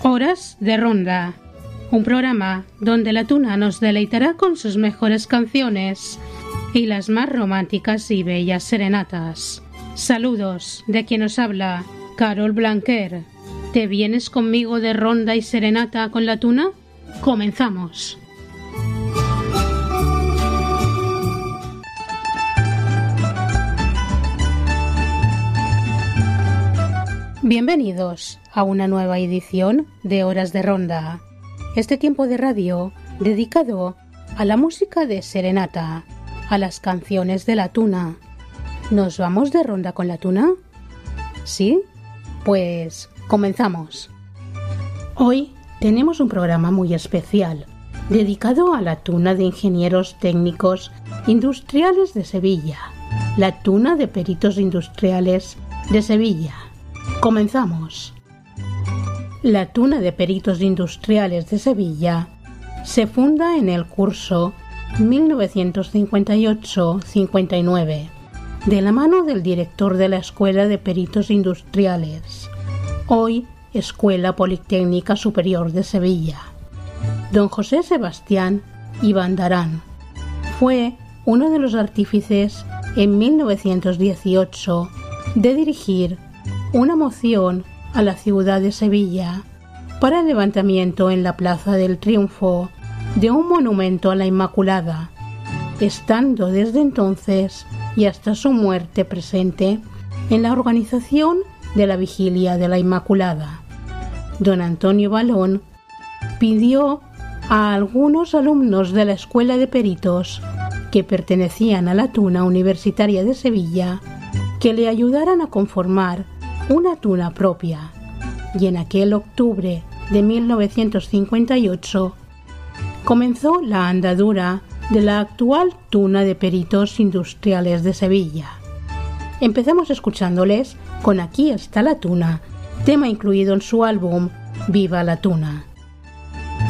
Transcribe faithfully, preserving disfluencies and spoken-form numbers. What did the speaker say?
Horas de Ronda, un programa donde la tuna nos deleitará con sus mejores canciones y las más románticas y bellas serenatas. Saludos de quien os habla, Carol Blanquer. ¿Te vienes conmigo de ronda y serenata con la tuna? ¡Comenzamos! Bienvenidos a una nueva edición de Horas de Ronda, este tiempo de radio dedicado a la música de serenata, a las canciones de la tuna. ¿Nos vamos de ronda con la tuna? ¿Sí? Pues comenzamos. Hoy tenemos un programa muy especial, dedicado a la tuna de ingenieros técnicos industriales de Sevilla, la tuna de peritos industriales de Sevilla. Comenzamos. La tuna de peritos industriales de Sevilla se funda en el curso mil novecientos cincuenta y ocho cincuenta y nueve, de la mano del director de la Escuela de Peritos Industriales, hoy Escuela Politécnica Superior de Sevilla, don José Sebastián Ibandarán. Fue uno de los artífices en mil novecientos dieciocho de dirigir una moción a la ciudad de Sevilla para el levantamiento en la Plaza del Triunfo de un monumento a la Inmaculada, estando desde entonces y hasta su muerte presente en la organización de la Vigilia de la Inmaculada. Don Antonio Balón pidió a algunos alumnos de la Escuela de Peritos que pertenecían a la Tuna Universitaria de Sevilla que le ayudaran a conformar una tuna propia, y en aquel octubre de mil novecientos cincuenta y ocho comenzó la andadura de la actual Tuna de Peritos Industriales de Sevilla. Empezamos escuchándoles con Aquí está la tuna, tema incluido en su álbum Viva la Tuna.